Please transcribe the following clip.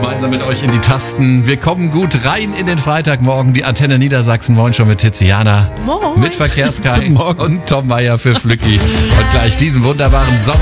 gemeinsam mit euch in die Tasten. Wir kommen gut rein in den Freitagmorgen. Die Antenne Niedersachsen Moin schon mit Tiziana. Moin. Mit Verkehrskai und Tom Meyer für Flücki. Und gleich diesen wunderbaren Sommer.